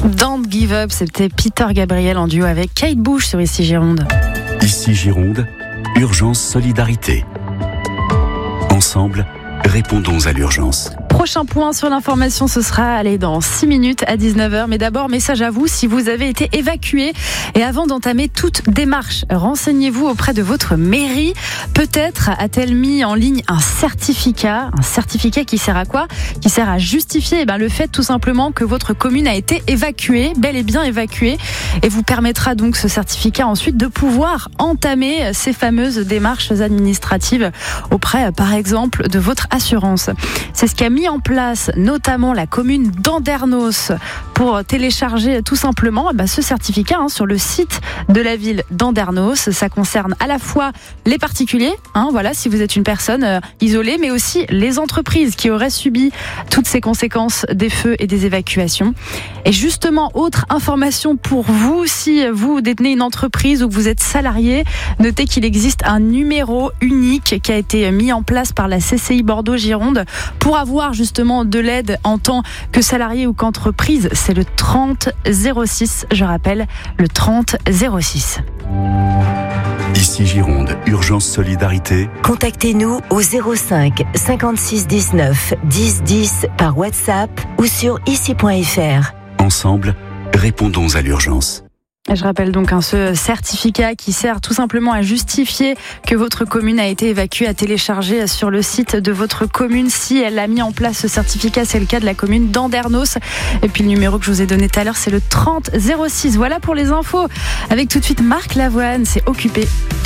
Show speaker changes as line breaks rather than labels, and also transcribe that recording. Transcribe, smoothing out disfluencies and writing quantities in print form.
Don't Give Up, c'était Peter Gabriel en duo avec Kate Bush sur Ici Gironde.
Ici Gironde, urgence solidarité. Ensemble, répondons à l'urgence.
Prochain point sur l'information, ce sera dans 6 minutes à 19h. Mais d'abord, message à vous, si vous avez été évacué et avant d'entamer toute démarche, renseignez-vous auprès de votre mairie. Peut-être a-t-elle mis en ligne un certificat qui sert à quoi ? Qui sert à justifier le fait tout simplement que votre commune a été évacuée, bel et bien évacuée, et vous permettra donc ce certificat ensuite de pouvoir entamer ces fameuses démarches administratives auprès, par exemple, de votre assurance. C'est ce qu'a mis en place notamment la commune d'Andernos pour télécharger tout simplement ce certificat sur le site de la ville d'Andernos. Ça concerne à la fois les particuliers, si vous êtes une personne isolée, mais aussi les entreprises qui auraient subi toutes ces conséquences des feux et des évacuations. Et justement, autre information pour vous, si vous détenez une entreprise ou que vous êtes salarié, notez qu'il existe un numéro unique qui a été mis en place par la CCI Bordeaux-Gironde pour avoir justement de l'aide en tant que salarié ou qu'entreprise. C'est le 30 06, je rappelle, le 30 06.
Ici Gironde, urgence solidarité.
Contactez-nous au 05 56 19 10 10 par WhatsApp ou sur ici.fr.
Ensemble, répondons à l'urgence.
Je rappelle donc ce certificat qui sert tout simplement à justifier que votre commune a été évacuée, à télécharger sur le site de votre commune. Si elle a mis en place ce certificat, c'est le cas de la commune d'Andernos. Et puis le numéro que je vous ai donné tout à l'heure, c'est le 30 06. Voilà pour les infos. Avec tout de suite Marc Lavoine, c'est Occupé.